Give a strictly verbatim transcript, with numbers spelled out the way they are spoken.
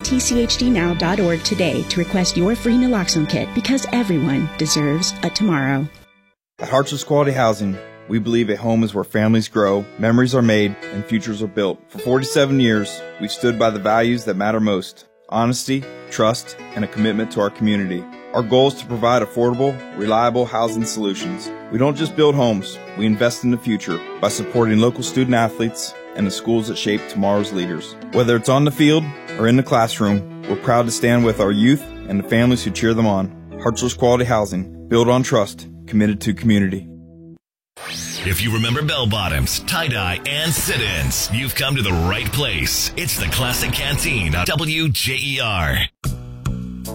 t c h d now dot org today to request your free naloxone kit, because everyone deserves a tomorrow. At Hartsville's Quality Housing, we believe a home is where families grow, memories are made, and futures are built. For forty-seven years, we've stood by the values that matter most: honesty, trust, and a commitment to our community. Our goal is to provide affordable, reliable housing solutions. We don't just build homes, we invest in the future by supporting local student athletes and the schools that shape tomorrow's leaders. Whether it's on the field or in the classroom, we're proud to stand with our youth and the families who cheer them on. Hartsville's Quality Housing, built on trust, committed to community. If you remember bell-bottoms, tie-dye, and sit-ins, you've come to the right place. It's the Classic Canteen on W J E R.